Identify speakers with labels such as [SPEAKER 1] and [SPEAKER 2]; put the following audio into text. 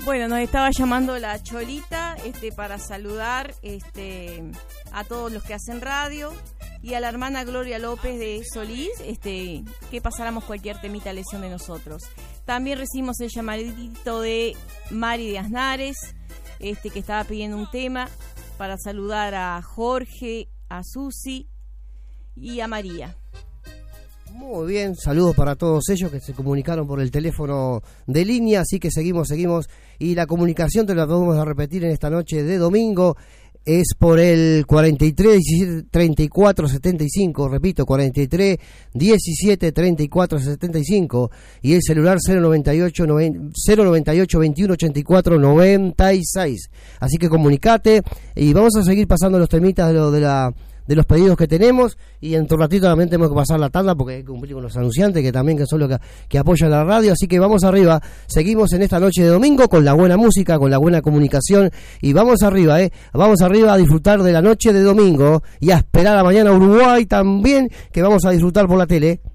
[SPEAKER 1] Bueno, nos estaba llamando la Cholita para saludar a todos los que hacen radio y a la hermana Gloria López de Solís, que pasáramos cualquier temita a lesión de nosotros. También recibimos el llamadito de Mari de Aznares, que estaba pidiendo un tema para saludar a Jorge, a Susi y a María.
[SPEAKER 2] Muy bien, saludos para todos ellos que se comunicaron por el teléfono de línea, así que seguimos, y la comunicación te la vamos a repetir en esta noche de domingo, es por el 43 17 34 75, repito, 43 17 34 75, y el celular 098 21 84 96, así que comunicate, y vamos a seguir pasando los temitas de los pedidos que tenemos, y en un ratito también tenemos que pasar la tanda porque hay que cumplir con los anunciantes que son los que apoyan la radio, así que vamos arriba, seguimos en esta noche de domingo con la buena música, con la buena comunicación, y vamos arriba a disfrutar de la noche de domingo y a esperar a mañana Uruguay también, que vamos a disfrutar por la tele.